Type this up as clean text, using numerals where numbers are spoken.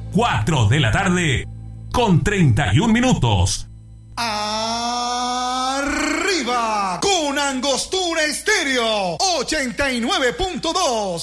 4 de la tarde con 31 minutos. Arriba con Angostura Estéreo 89.2.